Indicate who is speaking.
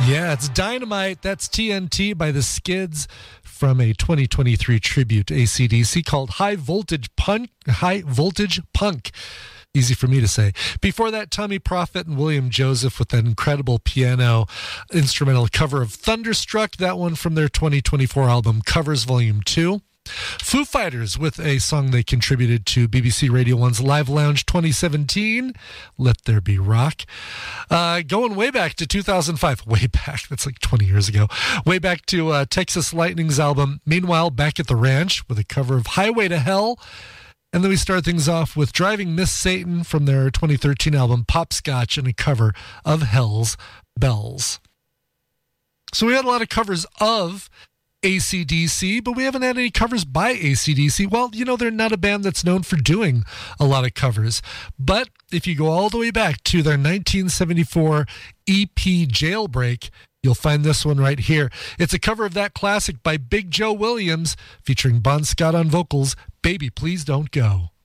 Speaker 1: Yeah, it's Dynamite. That's TNT by the Skids from a 2023 tribute to AC/DC called High Voltage Punk. Easy for me to say. Before that, Tommy Prophet and William Joseph with that incredible piano instrumental cover of Thunderstruck, that one from their 2024 album Covers Volume 2. Foo Fighters with a song they contributed to BBC Radio 1's Live Lounge 2017, Let There Be Rock. Going way back to 2005. Way back, that's like 20 years ago. Way back to Texas Lightning's album, Meanwhile, Back at the Ranch, with a cover of Highway to Hell. And then we start things off with Driving Miss Satan from their 2013 album, Popscotch, and a cover of Hell's Bells. So we had a lot of covers of AC/DC, but we haven't had any covers by AC/DC. Well, you know, they're not a band that's known for doing a lot of covers. But if you go all the way back to their 1974 EP Jailbreak, you'll find this one right here. It's a cover of that classic by Big Joe Williams, featuring Bon Scott on vocals, Baby Please Don't Go.